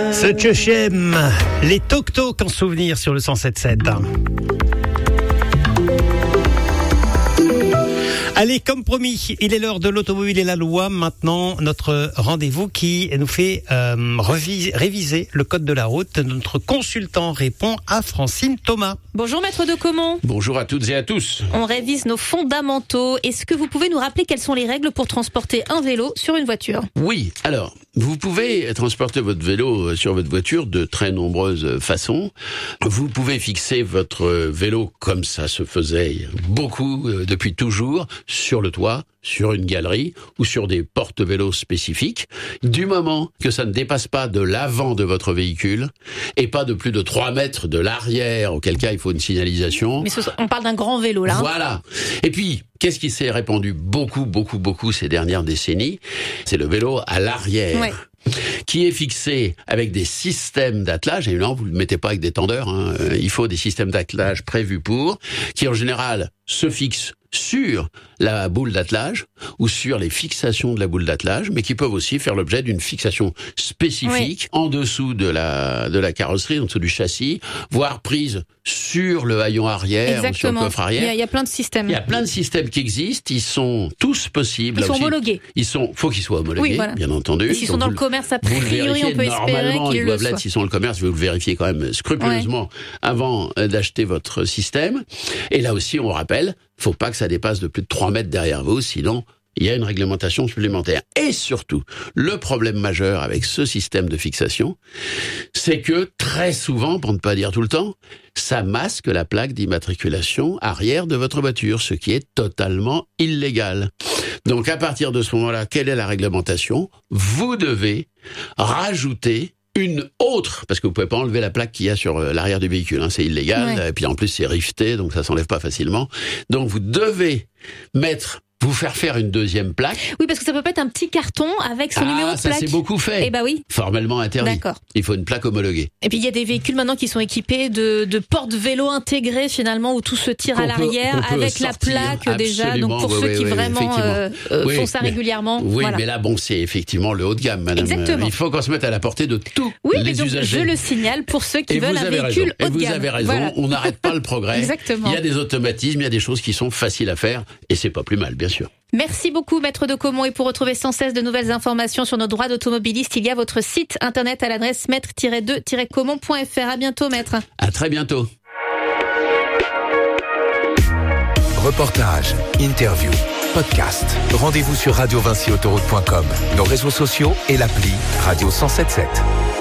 Ce que j'aime, les Toc-Toc en souvenir sur le 107.7. Allez, comme promis, il est l'heure de l'automobile et la loi. Maintenant, notre rendez-vous qui nous fait réviser le code de la route. Notre consultant répond à Francine Thomas. Bonjour maître de Caumont. Bonjour à toutes et à tous. On révise nos fondamentaux. Est-ce que vous pouvez nous rappeler quelles sont les règles pour transporter un vélo sur une voiture ? Oui, alors, vous pouvez transporter votre vélo sur votre voiture de très nombreuses façons. Vous pouvez fixer votre vélo comme ça se faisait beaucoup depuis toujours, sur le toit, sur une galerie ou sur des porte-vélos spécifiques, du moment que ça ne dépasse pas de l'avant de votre véhicule et pas de plus de 3 mètres de l'arrière, auquel cas il faut une signalisation. Mais on parle d'un grand vélo là. Voilà. Et puis, qu'est-ce qui s'est répandu beaucoup ces dernières décennies ? C'est le vélo à l'arrière. Ouais. Qui est fixé avec des systèmes d'attelage, et là vous ne le mettez pas avec des tendeurs, il faut des systèmes d'attelage prévus pour, qui en général se fixent sur la boule d'attelage ou sur les fixations de la boule d'attelage, mais qui peuvent aussi faire l'objet d'une fixation spécifique en dessous de la carrosserie, en dessous du châssis, voire prise sur le haillon arrière ou sur le coffre arrière. Il y a plein de systèmes. Il y a plein de systèmes qui existent, ils sont tous possibles. Ils sont homologués. Faut qu'ils soient homologués, voilà. Bien entendu. Et s'ils sont dans le commerce, a priori, on peut espérer qu'ils le soient. S'ils sont dans le commerce, vous le vérifiez quand même scrupuleusement avant d'acheter votre système. Et là aussi, on rappelle, faut pas que ça dépasse de plus de 3 mètres derrière vous, sinon il y a une réglementation supplémentaire. Et surtout, le problème majeur avec ce système de fixation, c'est que très souvent, pour ne pas dire tout le temps, ça masque la plaque d'immatriculation arrière de votre voiture, ce qui est totalement illégal. Donc à partir de ce moment-là, quelle est la réglementation ? Vous devez rajouter une autre, parce que vous pouvez pas enlever la plaque qu'il y a sur l'arrière du véhicule, c'est illégal, et puis en plus c'est rifté, donc ça s'enlève pas facilement. Donc vous devez vous faire une deuxième plaque. Oui, parce que ça peut pas être un petit carton avec son numéro de plaque. Ça c'est beaucoup fait. Eh ben oui. Formellement interdit. D'accord. Il faut une plaque homologuée. Et puis il y a des véhicules maintenant qui sont équipés de porte-vélo intégrés finalement, où tout se tire à l'arrière avec la plaque déjà. Donc pour ceux qui vraiment font ça régulièrement. Oui, voilà. mais là c'est effectivement le haut de gamme, madame. Exactement. Il faut qu'on se mette à la portée de tous les usagers. Je le signale pour ceux qui veulent un véhicule haut de gamme. Et vous avez raison, voilà. On n'arrête pas le progrès. Exactement. Il y a des automatismes, il y a des choses qui sont faciles à faire, et c'est pas plus mal, bien sûr. Merci beaucoup, maître de Caumont. Et pour retrouver sans cesse de nouvelles informations sur nos droits d'automobiliste, il y a votre site internet à l'adresse maître-2-caumont.fr. À bientôt, maître. À très bientôt. Reportage, interview, podcast. Rendez-vous sur radiovincyautoroute.com, nos réseaux sociaux et l'appli Radio 107.7.